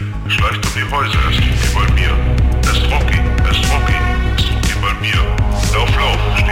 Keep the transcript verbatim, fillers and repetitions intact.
schleicht um die Häuser, er ist Rookie bei mir. Er ist Rocky, er ist Rocky, er ist Rookie bei mir. Lauf, lauf,